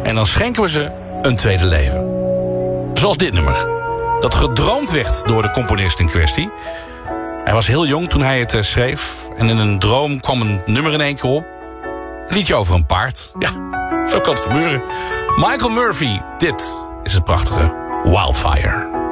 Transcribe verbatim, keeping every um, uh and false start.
En dan schenken we ze een tweede leven. Zoals dit nummer. Dat gedroomd werd door de componist in kwestie. Hij was heel jong toen hij het uh, schreef. En in een droom kwam een nummer in één keer op. Een liedje over een paard. Ja, zo kan het gebeuren. Michael Murphy, dit is het prachtige Wildfire.